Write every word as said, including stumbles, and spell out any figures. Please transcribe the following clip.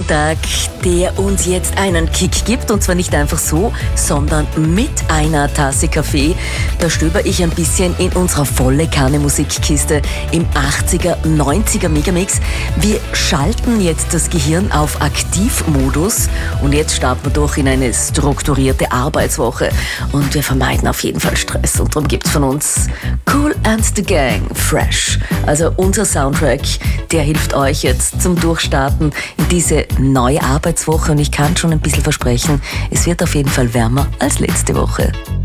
Montag, der uns jetzt einen Kick gibt. Und zwar nicht einfach so, sondern mit einer Tasse Kaffee. Da stöber ich ein bisschen in unserer volle Kanne Musikkiste im achtziger, neunziger Megamix. Wir schalten jetzt das Gehirn auf Aktivmodus und jetzt starten wir durch in eine strukturierte Arbeitswoche. Und wir vermeiden auf jeden Fall Stress. Und darum gibt's von uns Kool and the Gang Fresh. Also unser Soundtrack, der hilft euch jetzt zum Durchstarten in diese neue Arbeitswoche. Und ich kann schon ein bisschen versprechen, es wird auf jeden Fall wärmer als letzte Woche.